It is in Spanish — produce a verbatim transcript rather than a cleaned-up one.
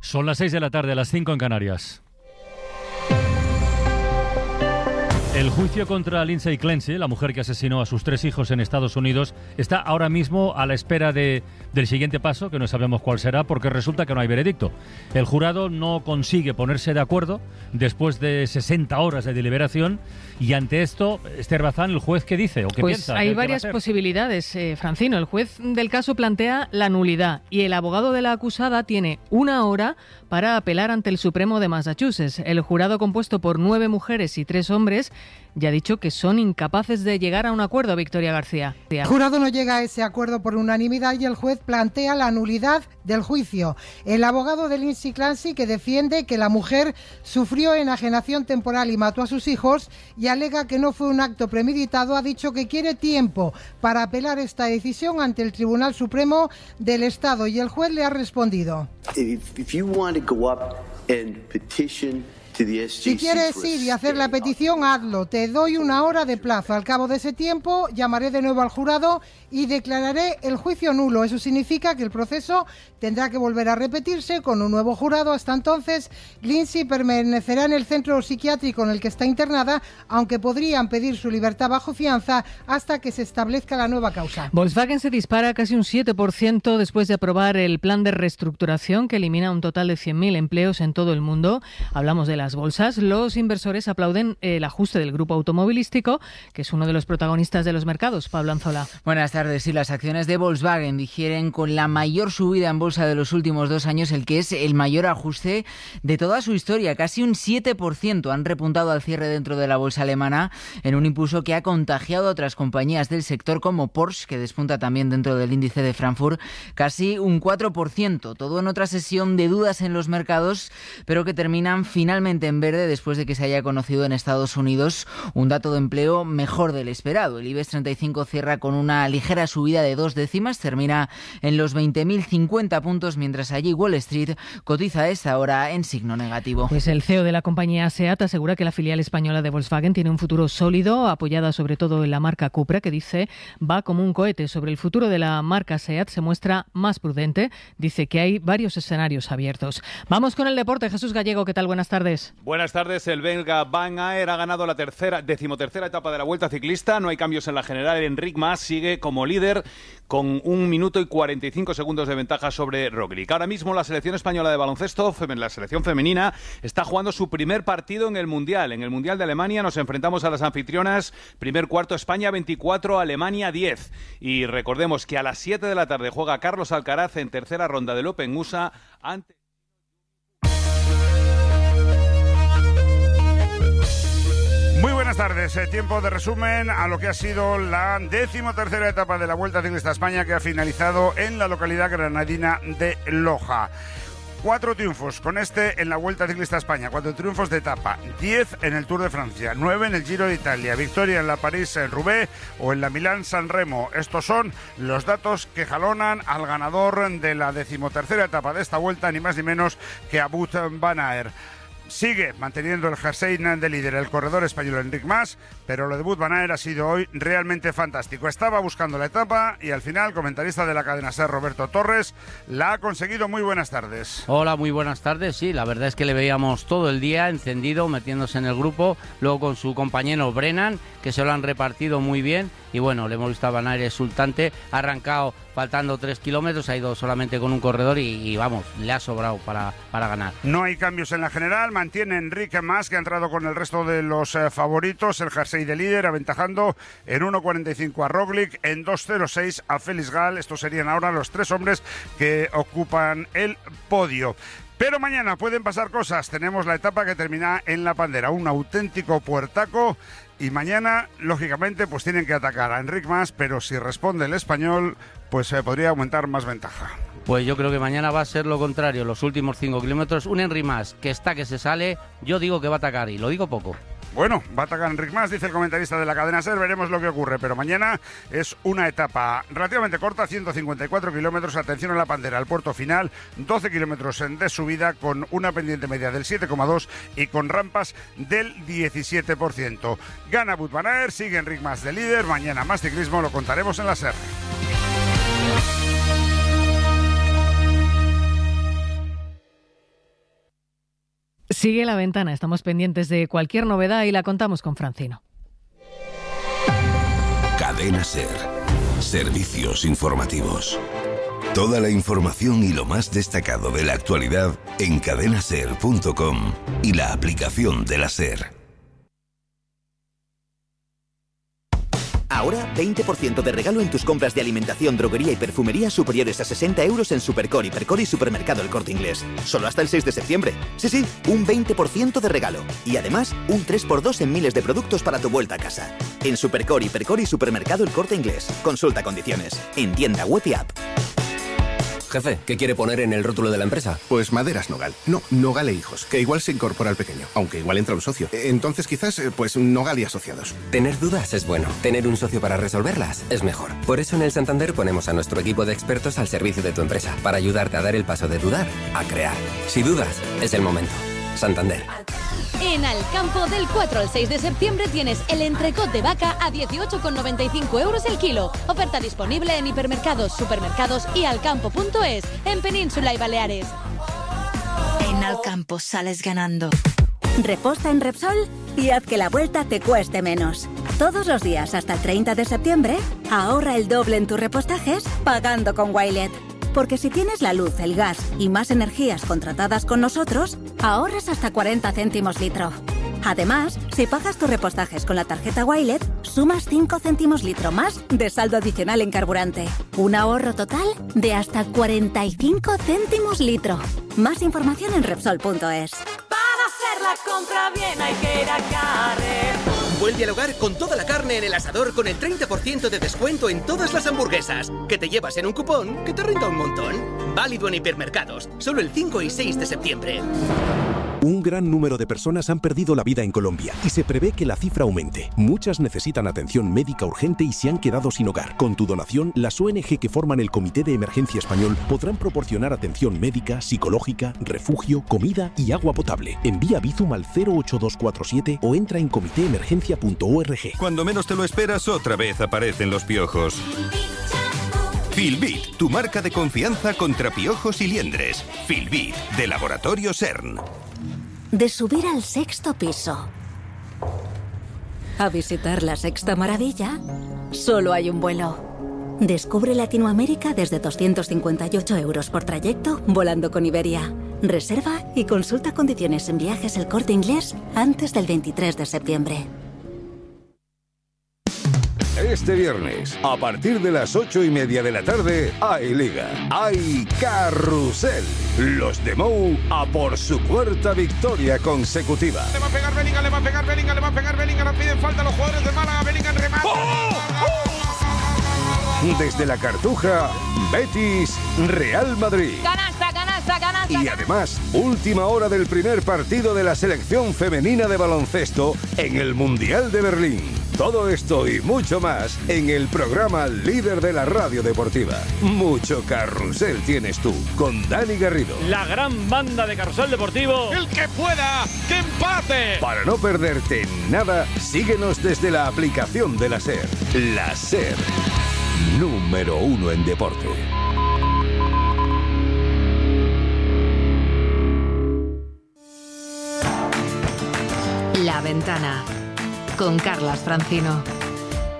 Son las seis de la tarde, las cinco en Canarias. El juicio contra Lindsay Clancy, la mujer que asesinó a sus tres hijos en Estados Unidos, está ahora mismo a la espera de, del siguiente paso, que no sabemos cuál será, porque resulta que no hay veredicto. El jurado no consigue ponerse de acuerdo después de sesenta horas de deliberación, y ante esto, Esther Bazán, ¿el juez qué dice o qué pues piensa? Pues hay varias posibilidades, eh, Francino. El juez del caso plantea la nulidad y el abogado de la acusada tiene una hora para apelar ante el Supremo de Massachusetts. El jurado, compuesto por nueve mujeres y tres hombres, ya ha dicho que son incapaces de llegar a un acuerdo. Victoria García. El jurado no llega a ese acuerdo por unanimidad y el juez plantea la nulidad del juicio. El abogado de Lindsay Clancy, que defiende que la mujer sufrió enajenación temporal y mató a sus hijos y alega que no fue un acto premeditado, ha dicho que quiere tiempo para apelar esta decisión ante el Tribunal Supremo del Estado, y el juez le ha respondido: If, if you want to go up and petition Si quieres ir y hacer la petición, hazlo. Te doy una hora de plazo. Al cabo de ese tiempo, llamaré de nuevo al jurado y declararé el juicio nulo. Eso significa que el proceso tendrá que volver a repetirse con un nuevo jurado. Hasta entonces, Lindsay permanecerá en el centro psiquiátrico en el que está internada, aunque podrían pedir su libertad bajo fianza hasta que se establezca la nueva causa. Volkswagen se dispara casi un siete por ciento después de aprobar el plan de reestructuración que elimina un total de cien mil empleos en todo el mundo. Hablamos de la bolsas. Los inversores aplauden el ajuste del grupo automovilístico, que es uno de los protagonistas de los mercados. Pablo Anzola. Buenas tardes. Sí, las acciones de Volkswagen digieren con la mayor subida en bolsa de los últimos dos años, el que es el mayor ajuste de toda su historia. Casi un siete por ciento han repuntado al cierre dentro de la bolsa alemana, en un impulso que ha contagiado a otras compañías del sector como Porsche, que despunta también dentro del índice de Frankfurt, casi un cuatro por ciento. Todo en otra sesión de dudas en los mercados, pero que terminan finalmente en verde después de que se haya conocido en Estados Unidos un dato de empleo mejor del esperado. El IBEX treinta y cinco cierra con una ligera subida de dos décimas, termina en los veinte mil cincuenta puntos, mientras allí Wall Street cotiza a esta hora en signo negativo. Pues el C E O de la compañía SEAT asegura que la filial española de Volkswagen tiene un futuro sólido, apoyada sobre todo en la marca Cupra, que dice va como un cohete. Sobre el futuro de la marca SEAT se muestra más prudente, dice que hay varios escenarios abiertos. Vamos con el deporte. Jesús Gallego, ¿qué tal? Buenas tardes. Buenas tardes. El belga Van Aert ha ganado la tercera, decimotercera etapa de la Vuelta Ciclista. No hay cambios en la general. Enric Mas sigue como líder con un minuto y cuarenta y cinco segundos de ventaja sobre Roglic. Ahora mismo la selección española de baloncesto, la selección femenina, está jugando su primer partido en el Mundial. En el Mundial de Alemania nos enfrentamos a las anfitrionas. Primer cuarto, España veinticuatro, Alemania diez. Y recordemos que a las siete de la tarde juega Carlos Alcaraz en tercera ronda del Open U S A ante... Muy buenas tardes. Eh, tiempo de resumen a lo que ha sido la decimotercera etapa de la Vuelta Ciclista a España, que ha finalizado en la localidad granadina de Loja. Cuatro triunfos con este en la Vuelta Ciclista a España, cuatro triunfos de etapa, diez en el Tour de Francia, nueve en el Giro de Italia, victoria en la París-Roubaix o en la Milán-San Remo. Estos son los datos que jalonan al ganador de la decimotercera etapa de esta Vuelta, ni más ni menos que a Wout van Aert. Sigue manteniendo el jersey de líder el corredor español Enric Mas, pero lo de Wout van Aert ha sido hoy realmente fantástico. Estaba buscando la etapa y al final, comentarista de la cadena SER, Roberto Torres, la ha conseguido. Muy buenas tardes. Hola, muy buenas tardes. Sí, la verdad es que le veíamos todo el día encendido, metiéndose en el grupo, luego con su compañero Brennan, que se lo han repartido muy bien, y bueno, le hemos visto a Van Aert exultante, ha arrancado faltando tres kilómetros, ha ido solamente con un corredor y, y vamos, le ha sobrado para, para ganar. No hay cambios en la general, mantiene Enric Mas, que ha entrado con el resto de los eh, favoritos, el jersey de líder, aventajando en uno cuarenta y cinco a Roglic, en dos cero seis a Félix Gall. Estos serían ahora los tres hombres que ocupan el podio. Pero mañana pueden pasar cosas. Tenemos la etapa que termina en La Pandera, un auténtico puertaco. Y mañana, lógicamente, pues tienen que atacar a Enric Mas, pero si responde el español, pues eh, podría aumentar más ventaja. Pues yo creo que mañana va a ser lo contrario, los últimos cinco kilómetros. Un Enric Mas que está que se sale, yo digo que va a atacar, y lo digo poco. Bueno, va a atacar Enric Mas, dice el comentarista de la cadena SER, veremos lo que ocurre, pero mañana es una etapa relativamente corta, ciento cincuenta y cuatro kilómetros, atención a La Pandera, al puerto final, doce kilómetros de subida con una pendiente media del siete coma dos y con rampas del diecisiete por ciento. Gana Wout van Aert, sigue Enric Mas de líder, mañana más ciclismo, lo contaremos en la SER. Sigue La Ventana, estamos pendientes de cualquier novedad y la contamos con Francino. Cadena SER. Servicios informativos. Toda la información y lo más destacado de la actualidad en cadena ser punto com y la aplicación de la SER. Ahora, veinte por ciento de regalo en tus compras de alimentación, droguería y perfumería superiores a sesenta euros en Supercor, Hipercor y Supermercado El Corte Inglés. Solo hasta el seis de septiembre. Sí, sí, un veinte por ciento de regalo. Y además, un tres por dos en miles de productos para tu vuelta a casa. En Supercor, Hipercor y Supermercado El Corte Inglés. Consulta condiciones. En tienda web y app. Jefe, ¿qué quiere poner en el rótulo de la empresa? Pues Maderas Nogal. No, Nogal e Hijos, que igual se incorpora al pequeño, aunque igual entra un socio. Entonces quizás, pues Nogal y Asociados. Tener dudas es bueno. Tener un socio para resolverlas es mejor. Por eso en el Santander ponemos a nuestro equipo de expertos al servicio de tu empresa, para ayudarte a dar el paso de dudar a crear. Si dudas, es el momento. Santander. En Alcampo, del cuatro al seis de septiembre tienes el entrecot de vaca a dieciocho con noventa y cinco euros el kilo. Oferta disponible en hipermercados, supermercados y alcampo punto es, en Península y Baleares. En Alcampo sales ganando. Reposta en Repsol y haz que la vuelta te cueste menos. Todos los días hasta el treinta de septiembre, ahorra el doble en tus repostajes pagando con Wilet. Porque si tienes la luz, el gas y más energías contratadas con nosotros, ahorras hasta cuarenta céntimos litro. Además, si pagas tus repostajes con la tarjeta Wilet, sumas cinco céntimos litro más de saldo adicional en carburante. Un ahorro total de hasta cuarenta y cinco céntimos litro. Más información en Repsol punto es. Para hacer la compra bien hay que ir a Carrefour. Vuelve al hogar con toda la carne en el asador con el treinta por ciento de descuento en todas las hamburguesas, que te llevas en un cupón que te renta un montón. Válido en hipermercados, solo el cinco y seis de septiembre. Un gran número de personas han perdido la vida en Colombia y se prevé que la cifra aumente. Muchas necesitan atención médica urgente y se han quedado sin hogar. Con tu donación, las O N G que forman el Comité de Emergencia Español podrán proporcionar atención médica, psicológica, refugio, comida y agua potable. Envía Bizum al cero ocho dos cuatro siete o entra en comité emergencia punto org. Cuando menos te lo esperas, otra vez aparecen los piojos. Filbit, tu marca de confianza contra piojos y liendres. Filbit, de Laboratorio CERN. De subir al sexto piso a visitar la sexta maravilla, solo hay un vuelo. Descubre Latinoamérica desde doscientos cincuenta y ocho euros por trayecto volando con Iberia. Reserva y consulta condiciones en Viajes El Corte Inglés antes del veintitrés de septiembre. Este viernes, a partir de las ocho y media de la tarde, hay Liga, hay Carrusel. Los de Mou a por su cuarta victoria consecutiva. Le va a pegar Bellingham, le va a pegar Bellingham, le va a pegar Bellingham, nos piden falta los jugadores de Málaga, Bellingham remata. ¡Oh! ¡Oh! Desde la Cartuja, Betis, Real Madrid. Canasta, canasta, canasta. Y además, última hora del primer partido de la selección femenina de baloncesto en el Mundial de Berlín. Todo esto y mucho más en el programa líder de la radio deportiva. Mucho carrusel tienes tú, con Dani Garrido. La gran banda de Carrusel Deportivo. ¡El que pueda! ¡Que empate! Para no perderte nada, síguenos desde la aplicación de la SER. La SER, número uno en deporte. La Ventana, con Carlas Francino.